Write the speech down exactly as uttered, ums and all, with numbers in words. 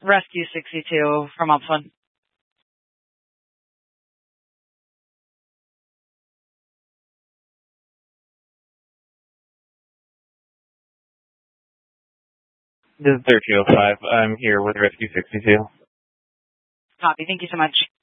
Rescue sixty-two from Upland. This is thirteen oh five. I'm here with Rescue sixty-two. Copy. Thank you so much.